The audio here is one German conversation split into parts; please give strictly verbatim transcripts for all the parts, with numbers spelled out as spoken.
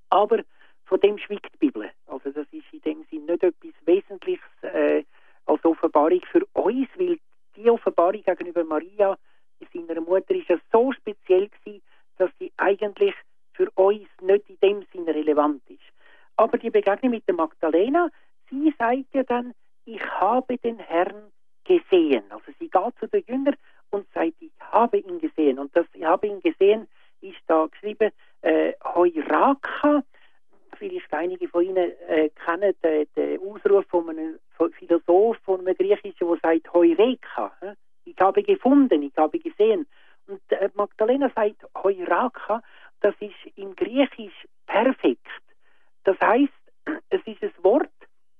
Aber von dem schweigt die Bibel. Also das ist in dem Sinne nicht etwas Wesentliches äh, als Offenbarung für uns, weil die Offenbarung gegenüber Maria, seiner Mutter, ist ja so speziell gewesen, dass sie eigentlich für uns nicht in dem Sinne relevant ist. Aber die Begegnung mit der Magdalena, sie sagt ja dann, ich habe den Herrn gesehen. Also sie geht zu den Jüngern und sagt, ich habe ihn gesehen. Und das ich habe ihn gesehen ist da geschrieben, äh, Heuraka. Vielleicht einige von Ihnen äh, kennen den, den Ausruf von einem Philosoph, von einem Griechischen, der sagt Heureka. Äh? Ich habe gefunden, ich habe gesehen. Und äh, Magdalena sagt Heuraka, das ist im Griechisch perfekt. Das heißt, es ist ein Wort,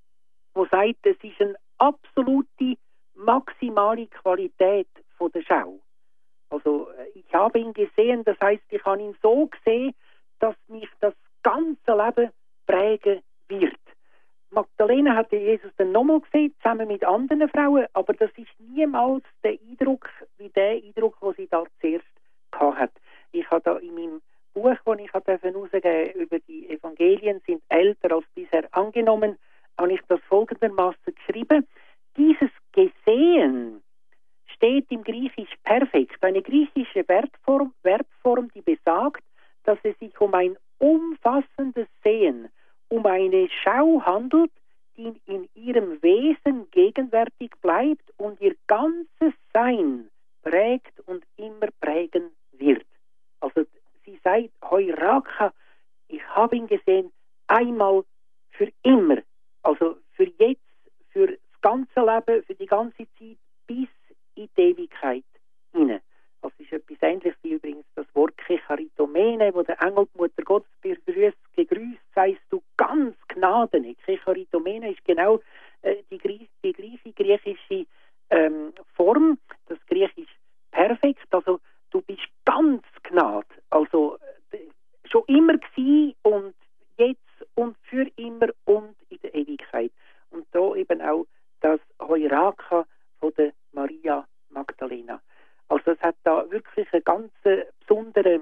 das sagt, es ist eine absolute, maximale Qualität von der Schau. Also ich habe ihn gesehen, das heißt, ich habe ihn so gesehen, dass mich das ganze Leben prägen wird. Magdalena hatte Jesus dann nochmal gesehen, zusammen mit anderen Frauen, aber das ist niemals der Eindruck wie der Eindruck, den sie da zuerst hatte. Ich habe da in meinem Buch, das ich herausgegeben über die Evangelien, sind älter als bisher angenommen, habe ich das folgendermaßen geschrieben. Dieses Gesehen steht im Griechisch perfekt, eine griechische Verbform, Verbform, die besagt, dass es sich um ein umfassendes Sehen, um eine Schau handelt, die in ihrem Wesen gegenwärtig bleibt und ihr ganzes Sein prägt und immer prägen wird. Also sie sagt, Heuraka, ich habe ihn gesehen, einmal für immer. Also für jetzt, für das ganze Leben, für die ganze Zeit, bis in die Ewigkeit hinein. Das ist etwas Ähnliches wie übrigens das Wort Kecharitomene, wo der Engel die Mutter Gottes begrüßt, gegrüßt seist du ganz Gnadene. Kecharitomene ist genau äh, die, die gleiche griechische ähm, Form, das Griechisch perfekt, also du bist ganz Gnad, also äh, schon immer gewesen und jetzt und für immer und in der Ewigkeit. Und da eben auch das Heuraka von der Maria Magdalena. Also es hat da wirklich eine ganz besondere,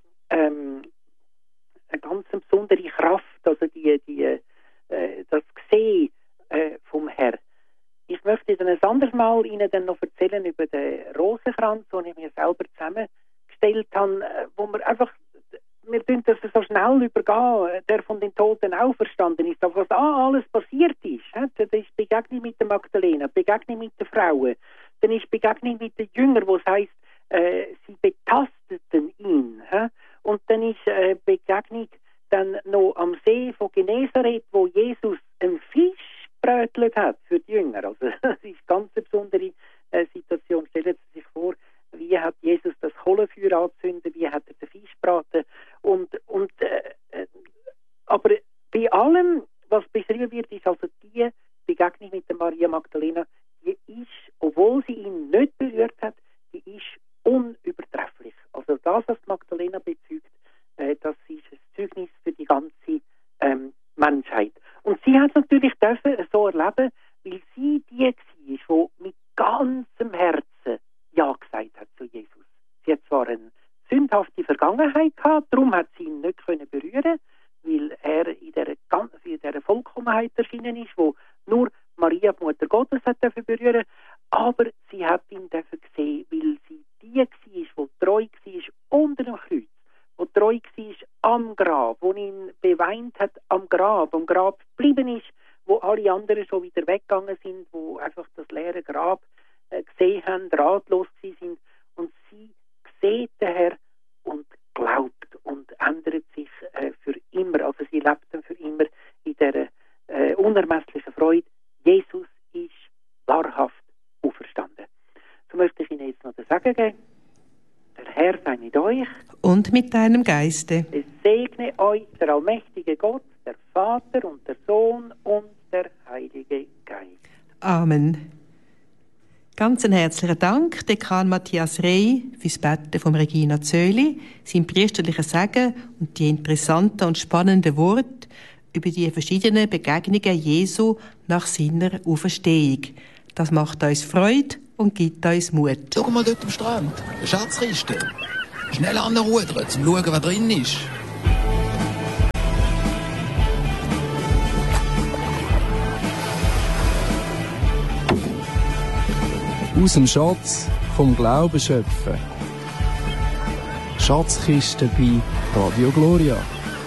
ähm, eine ganz besondere Kraft, also die, die, äh, das Gesehen äh, vom Herrn. Ich möchte dann ein anderes Mal Ihnen dann noch erzählen über den Rosenkranz, den ich mir selber zusammengestellt habe, wo wir einfach, wir tun das so schnell übergehen, der von den Toten auferstanden ist, aber was da alles passiert ist, das ist Begegnung mit der Magdalena, Begegnung mit den Frauen, dann ist Begegnung mit den Jüngern, wo es heisst, äh, sie betasteten ihn, he? Und dann ist äh, Begegnung dann noch am See von Genezareth, wo Jesus einen Fisch brötelt hat für die Jünger. Also das ist eine ganz besondere äh, Situation. Stellen Sie sich vor, wie hat Jesus das Kohlenfeuer angezündet, wie hat er den Fisch gebraten und, und äh, aber bei allem, was beschrieben wird, ist also die Begegnung mit der Maria Magdalena, die ist, obwohl sie ihn nicht berührt hat, die ist unübertrefflich. Also das, was Magdalena bezeugt, äh, das ist ein Zeugnis für die ganze ähm, Menschheit. Und sie hat es natürlich dürfen so erleben, weil sie die war, die mit ganzem Herzen Ja gesagt hat zu Jesus. Sie hat zwar eine sündhafte Vergangenheit gehabt, darum hat sie ihn nicht können berühren, weil er in dieser, in dieser Vollkommenheit erschienen ist, wo nur Maria, die Mutter Gottes, hat dürfen berühren, aber sie hat ihn dürfen sehen, weil sie die war, die treu war unter dem Kreuz, die treu war am Grab, die ihn beweint hat am Grab, am Grab geblieben ist, wo alle anderen schon wieder weggegangen sind, wo einfach das leere Grab äh, gesehen haben, ratlos sind, und sie sieht den Herr und glaubt und ändert sich äh, für immer, also sie lebt dann für immer in dieser äh, unermesslichen Freude. Jesus ist wahrhaft auferstanden. So möchte ich Ihnen jetzt noch das Sagen geben. Der Herr sei mit euch. Und mit deinem Geiste. Es segne euch der allmächtige Gott, der Vater und der Sohn und der Heilige Geist. Amen. Ganz einen herzlichen Dank, Dekan Matthias Rey, fürs Betten von Regina Zöli, sein priesterliches Segen und die interessanten und spannenden Worte über die verschiedenen Begegnungen Jesu nach seiner Auferstehung. Das macht uns Freude und gibt uns Mut. Schau mal dort am Strand, eine Schatzkiste. Schnell anrudern, um zu schauen, was drin ist. Aus dem Schatz vom Glauben schöpfen. Schatzkiste bei Radio Gloria.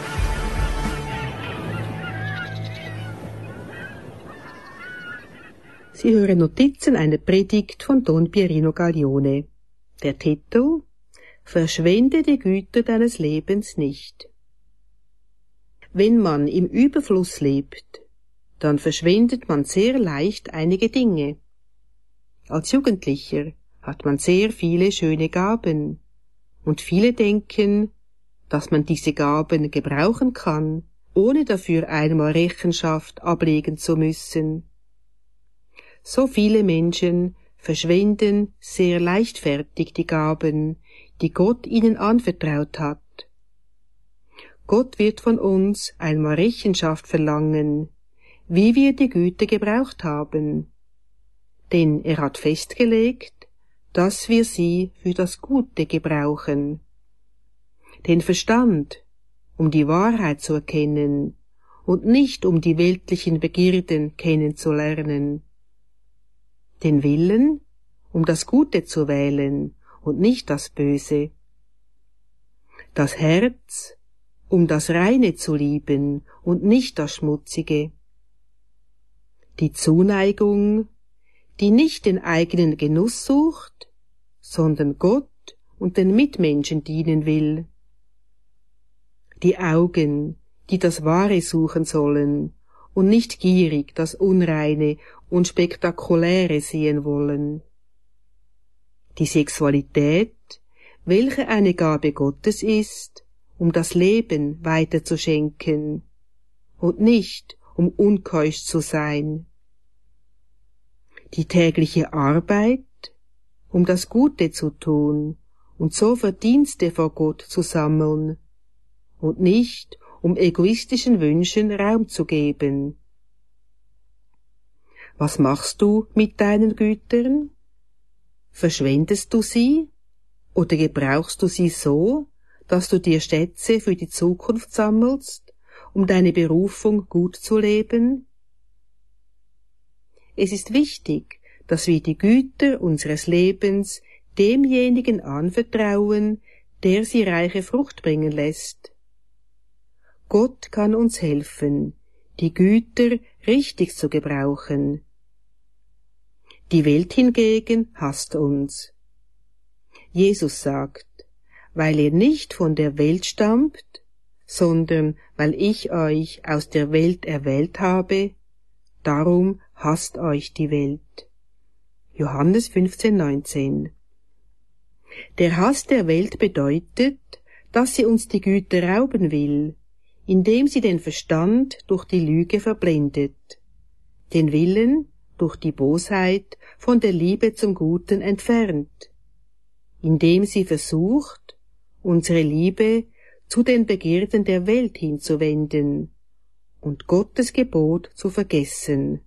Sie hören Notizen einer Predigt von Don Pierino Gaglione. Der Titel: Verschwende die Güter deines Lebens nicht. Wenn man im Überfluss lebt, dann verschwendet man sehr leicht einige Dinge. Als Jugendlicher hat man sehr viele schöne Gaben, und viele denken, dass man diese Gaben gebrauchen kann, ohne dafür einmal Rechenschaft ablegen zu müssen. So viele Menschen verschwenden sehr leichtfertig die Gaben, die Gott ihnen anvertraut hat. Gott wird von uns einmal Rechenschaft verlangen, wie wir die Güter gebraucht haben, denn er hat festgelegt, dass wir sie für das Gute gebrauchen. Den Verstand, um die Wahrheit zu erkennen und nicht um die weltlichen Begierden kennenzulernen. Den Willen, um das Gute zu wählen und nicht das Böse. Das Herz, um das Reine zu lieben und nicht das Schmutzige. Die Zuneigung, die nicht den eigenen Genuss sucht, sondern Gott und den Mitmenschen dienen will. Die Augen, die das Wahre suchen sollen und nicht gierig das Unreine und Spektakuläre sehen wollen. Die Sexualität, welche eine Gabe Gottes ist, um das Leben weiter zu schenken und nicht um unkeusch zu sein. Die tägliche Arbeit, um das Gute zu tun und so Verdienste vor Gott zu sammeln und nicht um egoistischen Wünschen Raum zu geben. Was machst du mit deinen Gütern? Verschwendest du sie oder gebrauchst du sie so, dass du dir Schätze für die Zukunft sammelst, um deine Berufung gut zu leben? Es ist wichtig, dass wir die Güter unseres Lebens demjenigen anvertrauen, der sie reiche Frucht bringen lässt. Gott kann uns helfen, die Güter richtig zu gebrauchen. Die Welt hingegen hasst uns. Jesus sagt, weil ihr nicht von der Welt stammt, sondern weil ich euch aus der Welt erwählt habe, darum hasst euch die Welt. Johannes fünfzehn neunzehn. Der Hass der Welt bedeutet, dass sie uns die Güter rauben will, indem sie den Verstand durch die Lüge verblendet, den Willen durch die Bosheit von der Liebe zum Guten entfernt, indem sie versucht, unsere Liebe zu den Begierden der Welt hinzuwenden und Gottes Gebot zu vergessen.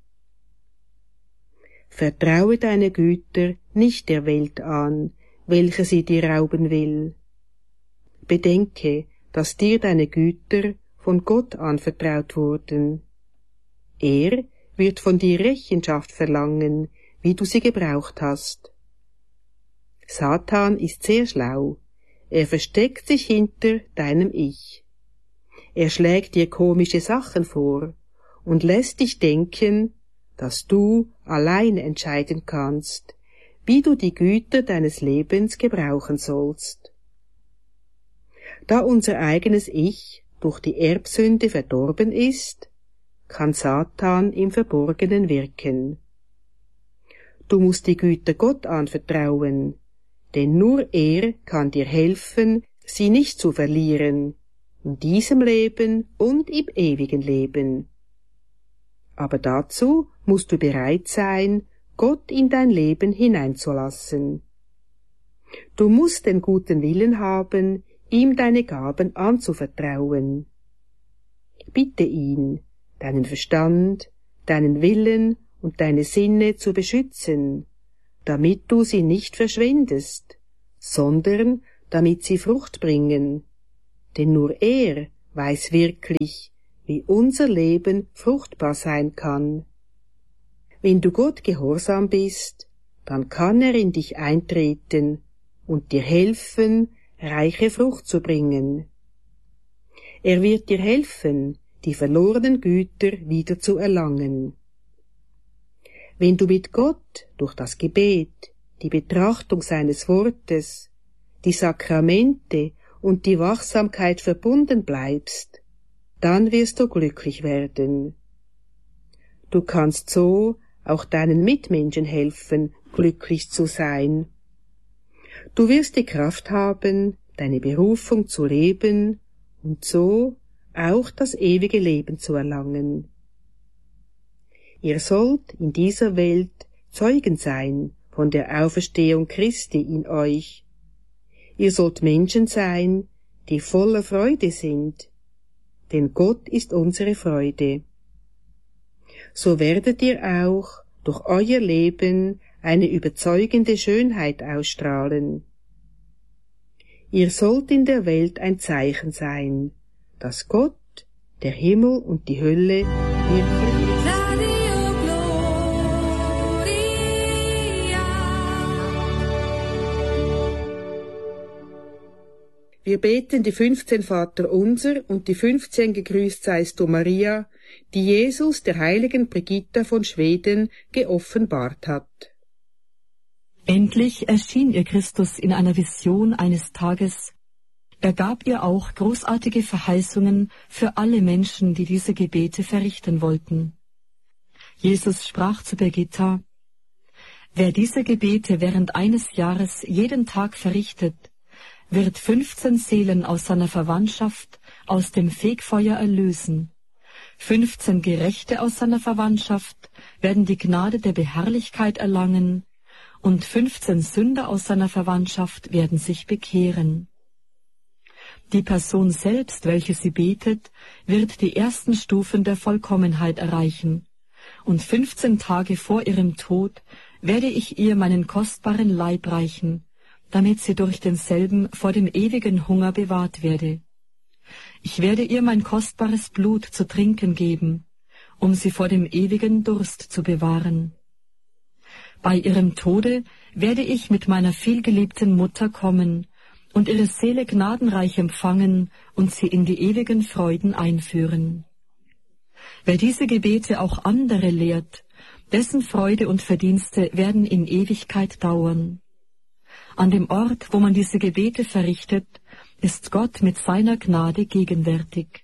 Vertraue deine Güter nicht der Welt an, welche sie dir rauben will. Bedenke, dass dir deine Güter von Gott anvertraut wurden. Er wird von dir Rechenschaft verlangen, wie du sie gebraucht hast. Satan ist sehr schlau. Er versteckt sich hinter deinem Ich. Er schlägt dir komische Sachen vor und lässt dich denken, dass du allein entscheiden kannst, wie du die Güter deines Lebens gebrauchen sollst. Da unser eigenes Ich durch die Erbsünde verdorben ist, kann Satan im Verborgenen wirken. Du musst die Güter Gott anvertrauen, denn nur er kann dir helfen, sie nicht zu verlieren, in diesem Leben und im ewigen Leben. Aber dazu musst du bereit sein, Gott in dein Leben hineinzulassen. Du musst den guten Willen haben, ihm deine Gaben anzuvertrauen. Bitte ihn, deinen Verstand, deinen Willen und deine Sinne zu beschützen, damit du sie nicht verschwendest, sondern damit sie Frucht bringen. Denn nur er weiß wirklich, wie unser Leben fruchtbar sein kann. Wenn du Gott gehorsam bist, dann kann er in dich eintreten und dir helfen, reiche Frucht zu bringen. Er wird dir helfen, die verlorenen Güter wieder zu erlangen. Wenn du mit Gott durch das Gebet, die Betrachtung seines Wortes, die Sakramente und die Wachsamkeit verbunden bleibst, dann wirst du glücklich werden. Du kannst so auch deinen Mitmenschen helfen, glücklich zu sein. Du wirst die Kraft haben, deine Berufung zu leben und so auch das ewige Leben zu erlangen. Ihr sollt in dieser Welt Zeugen sein von der Auferstehung Christi in euch. Ihr sollt Menschen sein, die voller Freude sind, denn Gott ist unsere Freude. So werdet ihr auch durch euer Leben eine überzeugende Schönheit ausstrahlen. Ihr sollt in der Welt ein Zeichen sein, dass Gott, der Himmel und die Hölle wirklich ist. Wir beten die fünfzehn Vaterunser und die fünfzehn Gegrüßt seist du Maria, die Jesus der heiligen Brigitta von Schweden geoffenbart hat. Endlich erschien ihr Christus in einer Vision eines Tages. Er gab ihr auch großartige Verheißungen für alle Menschen, die diese Gebete verrichten wollten. Jesus sprach zu Brigitta: Wer diese Gebete während eines Jahres jeden Tag verrichtet, wird fünfzehn Seelen aus seiner Verwandtschaft aus dem Fegfeuer erlösen. Fünfzehn Gerechte aus seiner Verwandtschaft werden die Gnade der Beherrlichkeit erlangen, und fünfzehn Sünder aus seiner Verwandtschaft werden sich bekehren. Die Person selbst, welche sie betet, wird die ersten Stufen der Vollkommenheit erreichen, und fünfzehn Tage vor ihrem Tod werde ich ihr meinen kostbaren Leib reichen, damit sie durch denselben vor dem ewigen Hunger bewahrt werde. Ich werde ihr mein kostbares Blut zu trinken geben, um sie vor dem ewigen Durst zu bewahren. Bei ihrem Tode werde ich mit meiner vielgeliebten Mutter kommen und ihre Seele gnadenreich empfangen und sie in die ewigen Freuden einführen. Wer diese Gebete auch andere lehrt, dessen Freude und Verdienste werden in Ewigkeit dauern. An dem Ort, wo man diese Gebete verrichtet, ist Gott mit seiner Gnade gegenwärtig.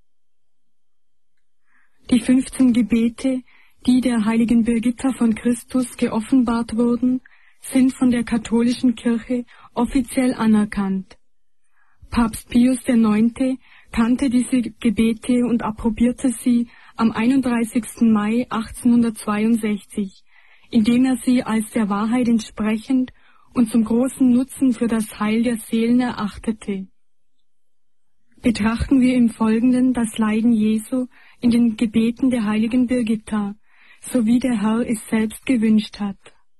Die fünfzehn Gebete, die der heiligen Brigitta von Christus geoffenbart wurden, sind von der katholischen Kirche offiziell anerkannt. Papst Pius der Neunte kannte diese Gebete und approbierte sie am einunddreißigsten Mai achtzehnhundertzweiundsechzig, indem er sie als der Wahrheit entsprechend und zum großen Nutzen für das Heil der Seelen erachtete. Betrachten wir im Folgenden das Leiden Jesu in den Gebeten der heiligen Brigitta, so wie der Herr es selbst gewünscht hat.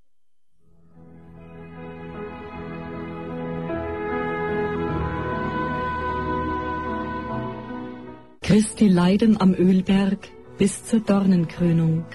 Christi Leiden am Ölberg bis zur Dornenkrönung.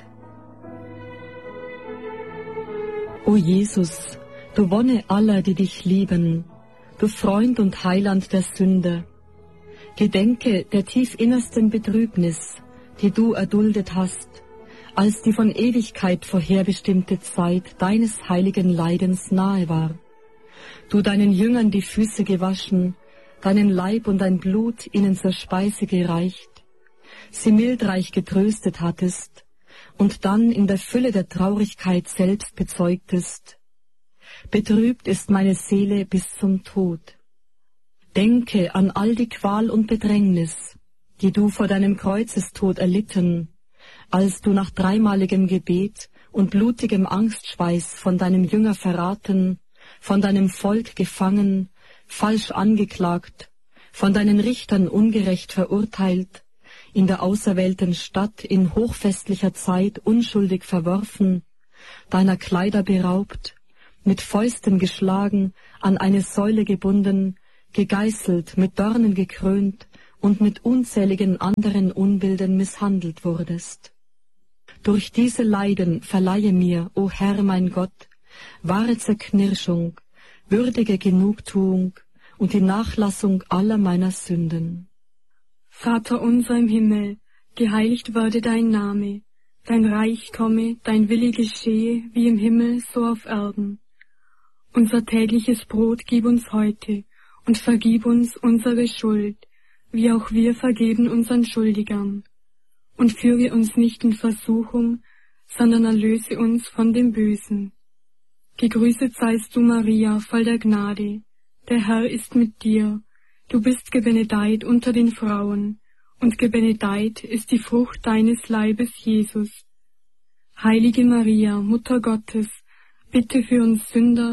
O Jesus, du Wonne aller, die dich lieben, du Freund und Heiland der Sünder, gedenke der tief innersten Betrübnis, die du erduldet hast, als die von Ewigkeit vorherbestimmte Zeit deines heiligen Leidens nahe war. Du deinen Jüngern die Füße gewaschen, deinen Leib und dein Blut ihnen zur Speise gereicht, sie mildreich getröstet hattest und dann in der Fülle der Traurigkeit selbst bezeugtest: Betrübt ist meine Seele bis zum Tod. Denke an all die Qual und Bedrängnis, die du vor deinem Kreuzestod erlitten, als du nach dreimaligem Gebet und blutigem Angstschweiß von deinem Jünger verraten, von deinem Volk gefangen, falsch angeklagt, von deinen Richtern ungerecht verurteilt, in der auserwählten Stadt in hochfestlicher Zeit unschuldig verworfen, deiner Kleider beraubt, mit Fäusten geschlagen, an eine Säule gebunden, gegeißelt, mit Dornen gekrönt und mit unzähligen anderen Unbilden misshandelt wurdest. Durch diese Leiden verleihe mir, o Herr mein Gott, wahre Zerknirschung, würdige Genugtuung und die Nachlassung aller meiner Sünden. Vater unser im Himmel, geheiligt werde dein Name, dein Reich komme, dein Wille geschehe, wie im Himmel, so auf Erden. Unser tägliches Brot gib uns heute und vergib uns unsere Schuld, wie auch wir vergeben unseren Schuldigern. Und führe uns nicht in Versuchung, sondern erlöse uns von dem Bösen. Gegrüßet seist du, Maria, voll der Gnade. Der Herr ist mit dir. Du bist gebenedeit unter den Frauen, und gebenedeit ist die Frucht deines Leibes, Jesus. Heilige Maria, Mutter Gottes, bitte für uns Sünder,